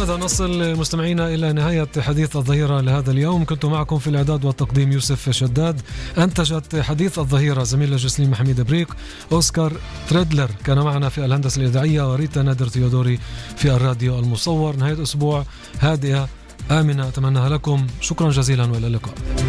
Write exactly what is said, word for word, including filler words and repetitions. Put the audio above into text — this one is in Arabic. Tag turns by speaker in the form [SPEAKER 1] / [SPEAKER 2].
[SPEAKER 1] وبهذا نصل مستمعينا إلى نهاية حديث الظهيرة لهذا اليوم. كنت معكم في الإعداد والتقديم يوسف شداد، أنتجت حديث الظهيرة زميل جسليم حميد بريك، أوسكار تريدلر كان معنا في الهندسة الإذاعية، وريتا نادر تيودوري في الراديو المصور. نهاية أسبوع هادئة آمنة أتمنى لكم، شكرا جزيلا وإلى اللقاء.